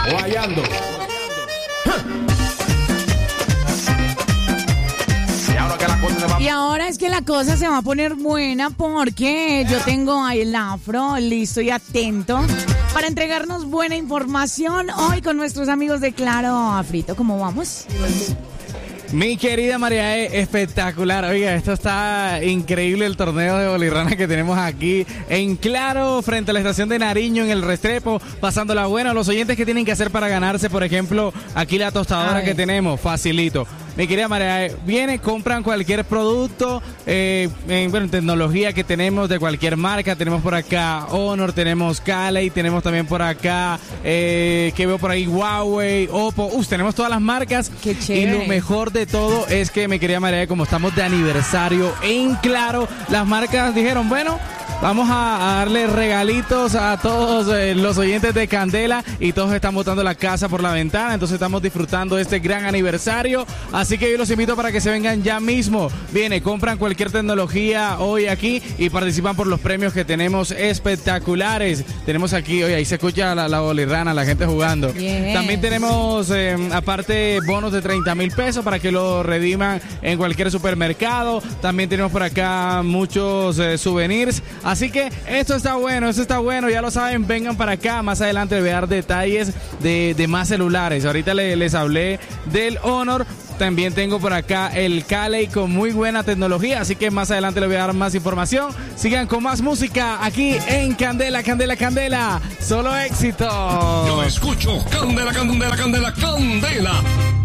Guayando. Y ahora es que la cosa se va a poner buena porque yo tengo ahí el afro listo y atento para entregarnos buena información hoy con nuestros amigos de Claro Afrito. ¿Cómo vamos? Mi querida María espectacular. Oiga, esto está increíble, el torneo de bolirrana que tenemos aquí en Claro, frente a la estación de Nariño, en el Restrepo, pasándola bueno. Los oyentes que tienen que hacer para ganarse, por ejemplo, aquí la tostadora que tenemos, facilito. Mi querida María, viene, compran cualquier producto, en tecnología que tenemos de cualquier marca. Tenemos por acá Honor, tenemos Caley, tenemos también por acá, que veo por ahí, Huawei, Oppo. Tenemos todas las marcas. Qué chévere. Y lo mejor de todo es que, mi querida María, como estamos de aniversario en Claro, las marcas dijeron, bueno, vamos a darle regalitos a todos los oyentes de Candela y todos están botando la casa por la ventana, entonces estamos disfrutando de este gran aniversario, así que yo los invito para que se vengan ya mismo. Viene, compran cualquier tecnología hoy aquí y participan por los premios que tenemos espectaculares. Tenemos aquí, oye, ahí se escucha la bolirrana, la gente jugando. Bien. También tenemos, aparte, bonos de 30,000 pesos para que lo rediman en cualquier supermercado. También tenemos por acá muchos souvenirs. Así que esto está bueno, ya lo saben, vengan para acá. Más adelante les voy a dar detalles de más celulares. Ahorita les hablé del Honor. También tengo por acá el Caley con muy buena tecnología, así que más adelante les voy a dar más información. Sigan con más música aquí en Candela, Candela, Candela. Solo éxito. Yo escucho Candela, Candela, Candela, Candela.